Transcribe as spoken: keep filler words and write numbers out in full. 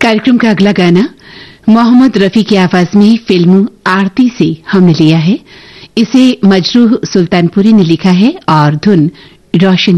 कार्यक्रम का अगला गाना मोहम्मद रफी की आवाज में फिल्म आरती से हमने लिया है। इसे मजरूह सुल्तानपुरी ने लिखा है और धुन रोशन